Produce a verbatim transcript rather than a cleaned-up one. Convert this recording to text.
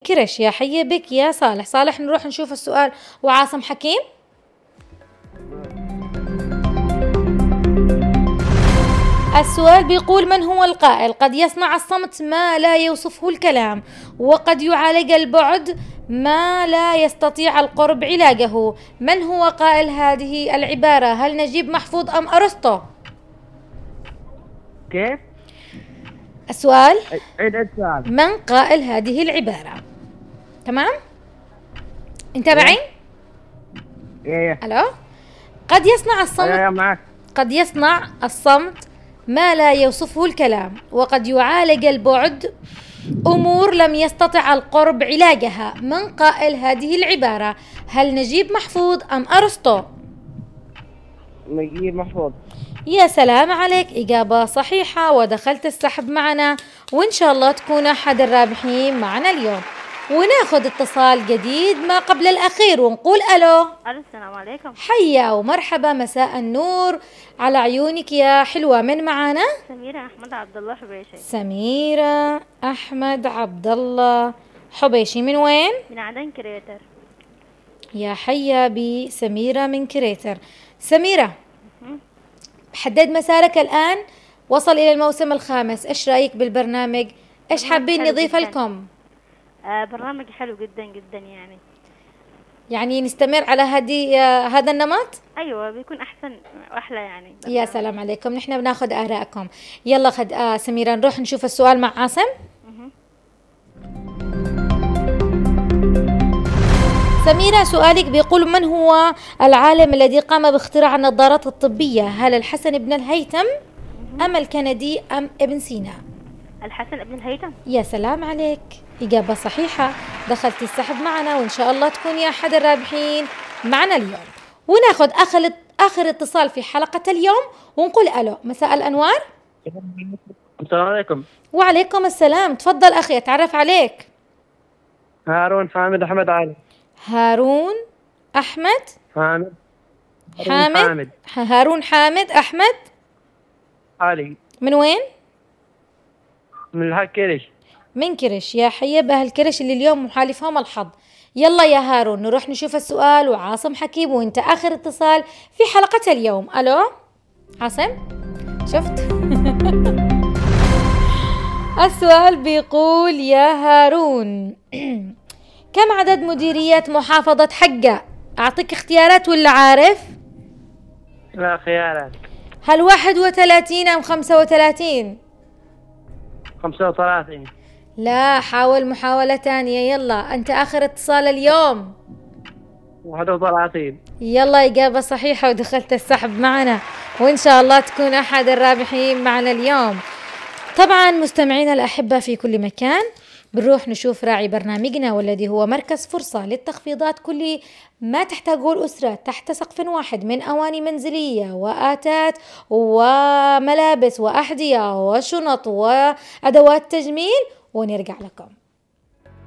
كرش. يا حي بك يا صالح. صالح نروح نشوف السؤال وعاصم حكيم. السؤال بيقول: من هو القائل قد يصنع الصمت ما لا يوصفه الكلام، وقد يعالج البعد ما لا يستطيع القرب علاجه؟ من هو قائل هذه العبارة؟ هل نجيب محفوظ أم أرسطو؟ كيف؟ السؤال عيد السؤال. من قائل هذه العبارة؟ تمام؟ انت معي؟ ايه ألو؟ قد يصنع الصمت ايه معك. قد يصنع الصمت ما لا يوصفه الكلام، وقد يعالج البعد أمور لم يستطع القرب علاجها. من قائل هذه العبارة؟ هل نجيب محفوظ أم أرسطو؟ نجيب محفوظ. يا سلام عليك، إجابة صحيحة ودخلت السحب معنا، وإن شاء الله تكون أحد الرابحين معنا اليوم. وناخذ اتصال جديد ما قبل الأخير ونقول ألو. ألو السلام عليكم. حيا ومرحبا، مساء النور على عيونك يا حلوة. من معانا؟ سميرة أحمد عبد الله حبيشي. سميرة أحمد عبد الله حبيشي. من وين؟ من عدن كريتر. يا حيا بسميرة من كريتر. سميرة، حدد مسارك الآن، وصل إلى الموسم الخامس، إيش رأيك بالبرنامج؟ إيش حابين نضيف لكم؟ آه برنامج حلو جدا جدا يعني. يعني نستمر على هذه آه هذا النمط؟ أيوة بيكون أحسن وأحلى يعني. يا سلام عليكم، نحن بناخذ آراءكم. يلا خد آه سميرة نروح نشوف السؤال مع عاصم. سميرة، سؤالك بيقول: من هو العالم الذي قام باختراع النظارات الطبية؟ هل الحسن بن الهيثم أم الكندي أم ابن سينا؟ الحسن بن الهيثم. يا سلام عليك، إجابة صحيحة، دخلت السحب معنا، وإن شاء الله تكوني أحد الرابحين معنا اليوم. وناخذ آخر آخر اتصال في حلقة اليوم ونقول ألو. مساء الأنوار. السلام عليكم. وعليكم السلام، تفضل أخي أتعرف عليك. هارون حامد أحمد علي. هارون أحمد حامد حامد, حامد. هارون حامد أحمد علي. من وين؟ من الهكرش. من كرش. يا حي بأهل كرش اللي اليوم محالفهم الحظ. يلا يا هارون نروح نشوف السؤال وعاصم حكيم، وانت آخر اتصال في حلقة اليوم. ألو عاصم، شفت؟ السؤال بيقول: يا هارون، كم عدد مديريات محافظة حقة؟ أعطيك اختيارات ولا عارف؟ لا خيارات. هل واحد وثلاثين أم خمسة وثلاثين؟ خمسة وثلاثين. لا، حاول محاولة تانية. يلا أنت آخر اتصال اليوم. واحد وثلاثين. يلا إجابة صحيحة ودخلت السحب معنا، وإن شاء الله تكون أحد الرابحين معنا اليوم. طبعا مستمعينا الأحبة في كل مكان، بنروح نشوف راعي برنامجنا والذي هو مركز فرصة للتخفيضات كل ما تحتاجه الأسرة تحت سقف واحد من أواني منزلية وآتات وملابس وأحذية وشنط وأدوات تجميل، ونرجع لكم.